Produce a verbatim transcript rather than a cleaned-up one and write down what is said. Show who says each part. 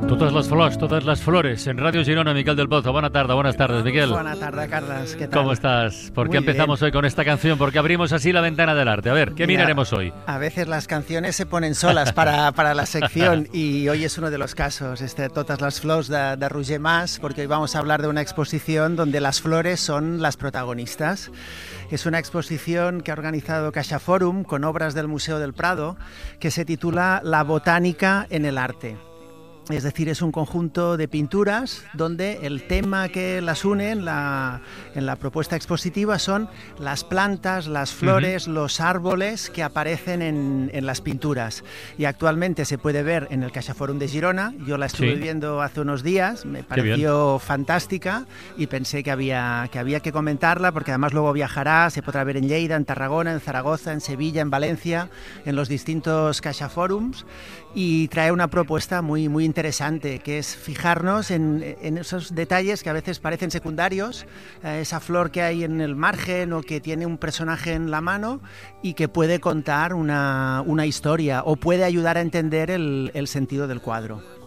Speaker 1: Totes les flors, totes les flores. En Radio Girona, Miquel del Pozo. Buena tarde, buenas tardes, Miquel.
Speaker 2: Buenas tardes, Carlos. ¿Qué tal?
Speaker 1: ¿Cómo estás? ¿Por
Speaker 2: Muy
Speaker 1: qué empezamos
Speaker 2: bien.
Speaker 1: hoy con esta canción? Porque abrimos así la ventana del arte. A ver, ¿qué
Speaker 2: Mira,
Speaker 1: miraremos hoy?
Speaker 2: A veces las canciones se ponen solas para, para la sección y hoy es uno de los casos, este Totes les flors de, de Roger Mas, porque hoy vamos a hablar de una exposición donde las flores son las protagonistas. Es una exposición que ha organizado Caixa Forum con obras del Museo del Prado que se titula La botánica en el arte. Es decir, es un conjunto de pinturas donde el tema que las une en la, en la propuesta expositiva son las plantas, las flores, uh-huh. los árboles que aparecen en, en las pinturas. Y actualmente se puede ver en el Caixa Forum de Girona. Yo la estuve
Speaker 1: Sí.
Speaker 2: viendo hace unos días, me pareció fantástica y pensé que había, que había que comentarla porque además luego viajará, se podrá ver en Lleida, en Tarragona, en Zaragoza, en Sevilla, en Valencia, en los distintos Caixa Forums, y trae una propuesta muy, muy interesante, que es fijarnos en, en esos detalles que a veces parecen secundarios, eh, esa flor que hay en el margen o que tiene un personaje en la mano y que puede contar una, una historia o puede ayudar a entender el, el sentido del cuadro.